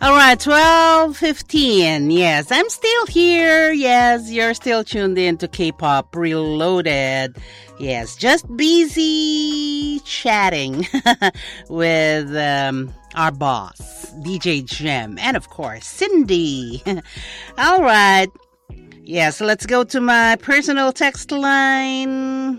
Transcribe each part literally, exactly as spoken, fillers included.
All right, twelve fifteen. Yes, I'm still here. Yes, you're still tuned in to K-Pop Reloaded. Yes, just busy chatting with um, our boss, D J Jem, and of course, Cindy. All right. Yes, let's go to my personal text line.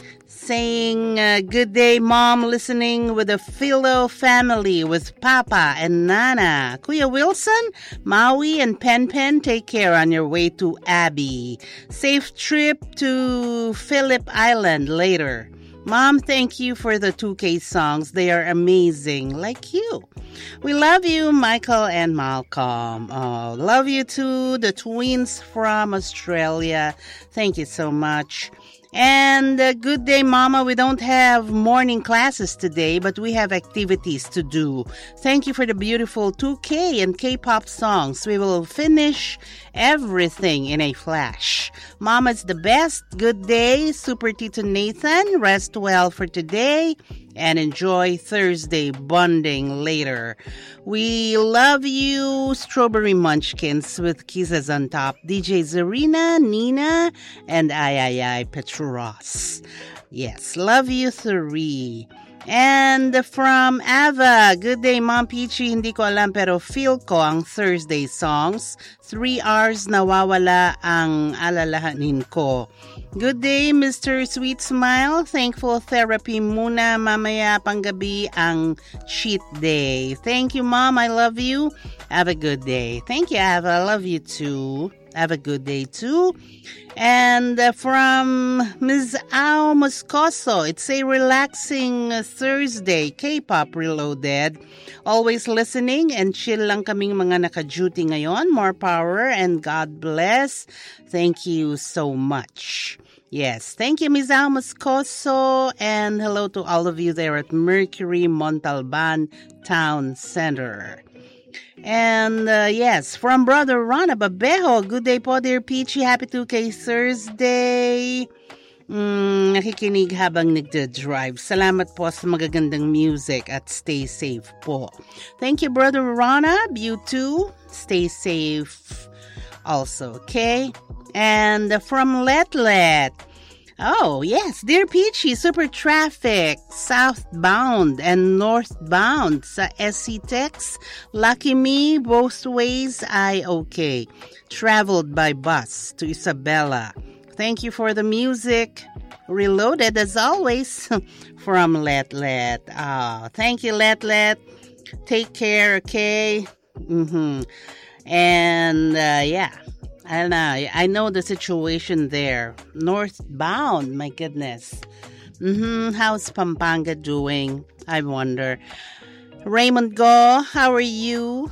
Saying, uh, good day, Mom, listening with the Philo family, with Papa and Nana. Kuya Wilson, Maui, and Pen Pen, take care on your way to Abby. Safe trip to Phillip Island later. Mom, thank you for the two K songs. They are amazing, like you. We love you, Michael and Malcolm. Oh, love you too, the twins from Australia. Thank you so much. And uh, good day, Mama. We don't have morning classes today, but we have activities to do. Thank you for the beautiful two K and K-pop songs. We will finish everything in a flash. Mama's the best. Good day, Super Tito Nathan. Rest well for today and enjoy Thursday bonding later. We love you, Strawberry Munchkins with kisses on top. D J Zarina, Nina, and Ay Ay Ay Petros. Yes, love you three. And from Ava, good day, Mom Peachy. Hindi ko alam pero feel ko ang Thursday songs. Three hours nawawala ang alalahanin ko. Good day, Mister Sweet Smile. Thankful therapy muna. Mamaya panggabi ang cheat day. Thank you, Mom. I love you. Have a good day. Thank you, Ava. I love you too. Have a good day too. And uh, from Miz Ao Moscoso, it's a relaxing uh, Thursday, K-Pop Reloaded. Always listening and chill lang kaming mga naka-duty ngayon. More power and God bless. Thank you so much. Yes, thank you, Miz Ao Moscoso, and hello to all of you there at Mercury Montalban Town Center. And uh, yes, from Brother Rana Babejo, good day po, dear Peachy. Happy two K Thursday. Mm, nakikinig habang nagda-drive. Salamat po sa magagandang music at stay safe po. Thank you, Brother Rana. You too. Stay safe also, okay? And uh, from Let Let. Oh, yes. Dear Peachy, super traffic, southbound and northbound sa S C Tex. Lucky me, both ways, I okay. Traveled by bus to Isabela. Thank you for the music. Reloaded as always from Let Let. Oh, thank you, Let Let. Take care, okay? Mm-hmm. And, uh, yeah. I don't know. I know the situation there. Northbound, my goodness. Mm-hmm. How's Pampanga doing? I wonder. Raymond Go, how are you?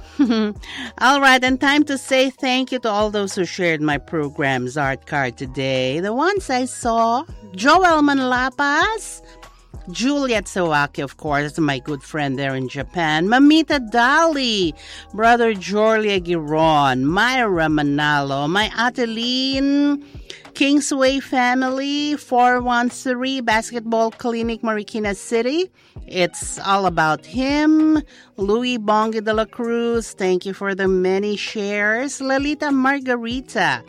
All right, and time to say thank you to all those who shared my program's art card today. The ones I saw, Joel Manlapas, Juliet Sawaki, of course, my good friend there in Japan. Mamita Dali, Brother Jorlia Giron, Myra Manalo, my Ateline, Kingsway family, four one three Basketball Clinic, Marikina City. It's all about him. Louis Bongi de la Cruz, thank you for the many shares. Lalita Margarita,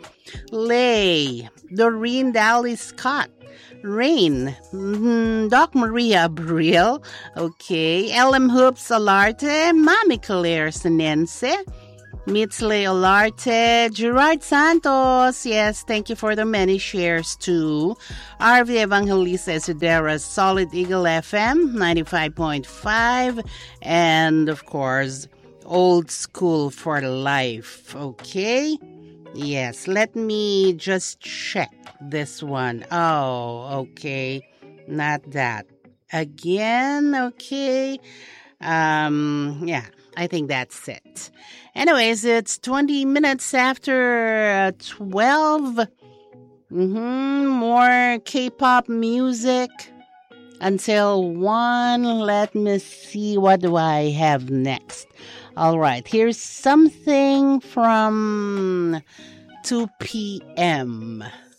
Lay, Doreen Dally Scott, Rain, mm, Doc Maria Abril, okay, L M Hoops Alarte, Mami Claire Sinense, Mitzle Olarte, Gerard Santos, yes, thank you for the many shares too. R V Evangelista Esidera, Solid Eagle F M, ninety-five point five, and of course, Old School for Life, okay? Yes, let me just check this one. Oh, okay, not that. Again, okay. Um, yeah, I think that's it. Anyways, it's twenty minutes after uh, twelve. Mm-hmm. More K-pop music until one. Let me see, what do I have next? All right, here's something from two p.m.